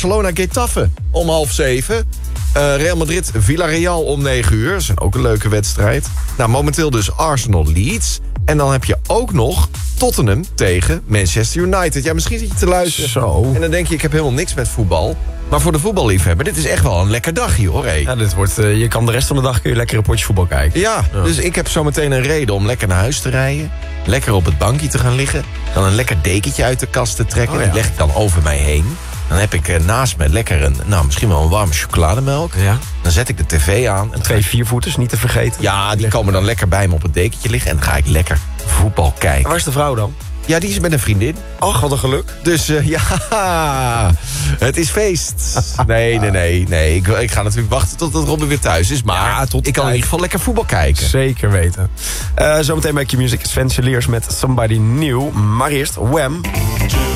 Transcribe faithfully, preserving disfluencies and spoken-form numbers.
Barcelona-Getafe om half zeven. Uh, Real Madrid-Villarreal om negen uur. Dat is ook een leuke wedstrijd. Nou, momenteel dus Arsenal-Leeds. En dan heb je ook nog Tottenham tegen Manchester United. Ja, misschien zit je te luisteren. Zo. En dan denk je, ik heb helemaal niks met voetbal. Maar voor de voetballiefhebber, dit is echt wel een lekker dagje, hoor. Hey. Ja, dit wordt, uh, je kan de rest van de dag kun je lekker een potje voetbal kijken. Ja, ja, dus ik heb zometeen een reden om lekker naar huis te rijden. Lekker op het bankje te gaan liggen. Dan een lekker dekentje uit de kast te trekken. Oh, ja. Die leg ik dan over mij heen. Dan heb ik uh, naast me lekker een, nou misschien wel een warme chocolademelk. Ja. Dan zet ik de tv aan. En Twee viervoeters, niet te vergeten. Ja, die komen dan lekker bij me op het dekentje liggen. En dan ga ik lekker voetbal kijken. Waar is de vrouw dan? Ja, die is met een vriendin. Ach, wat een geluk. Dus uh, ja, het is feest. Nee, nee, nee. nee. Ik, ik ga natuurlijk wachten totdat Robin weer thuis is. Maar Ja, tot ik kan in tijd. ieder geval lekker voetbal kijken. Zeker weten. Uh, zometeen bij Q-Music is Sven Chaliers met Somebody New. Maar eerst Wham!